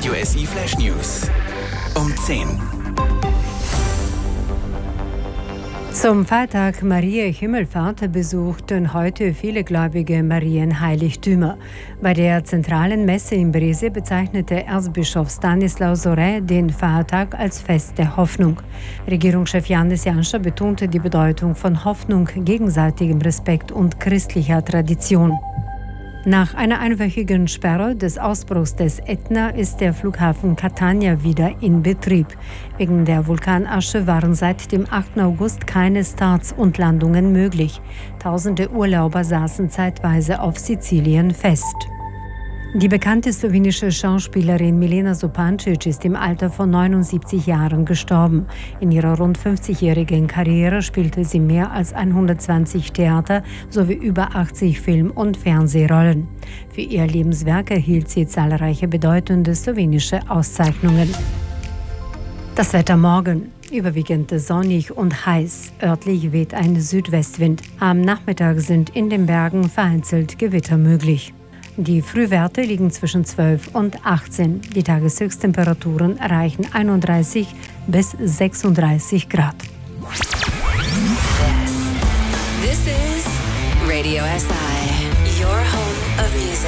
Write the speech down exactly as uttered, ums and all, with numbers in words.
Radio S I Flash News um zehn. Zum Feiertag Mariä Himmelfahrt besuchten heute viele Gläubige Marienheiligtümer. Bei der zentralen Messe in Breze bezeichnete Erzbischof Stanislaw Sorä den Feiertag als Fest der Hoffnung. Regierungschef Janez Janša betonte die Bedeutung von Hoffnung, gegenseitigem Respekt und christlicher Tradition. Nach einer einwöchigen Sperre des Ausbruchs des Ätna ist der Flughafen Catania wieder in Betrieb. Wegen der Vulkanasche waren seit dem achten August keine Starts und Landungen möglich. Tausende Urlauber saßen zeitweise auf Sizilien fest. Die bekannte slowenische Schauspielerin Milena Zupančič ist im Alter von neunundsiebzig Jahren gestorben. In ihrer rund fünfzigjährigen Karriere spielte sie mehr als hundertzwanzig Theater- sowie über achtzig Film- und Fernsehrollen. Für ihr Lebenswerk erhielt sie zahlreiche bedeutende slowenische Auszeichnungen. Das Wetter morgen. Überwiegend sonnig und heiß. Örtlich weht ein Südwestwind. Am Nachmittag sind in den Bergen vereinzelt Gewitter möglich. Die Frühwerte liegen zwischen zwölf und achtzehn. Die Tageshöchsttemperaturen erreichen einunddreißig bis sechsunddreißig Grad. This is Radio S I, your home of music.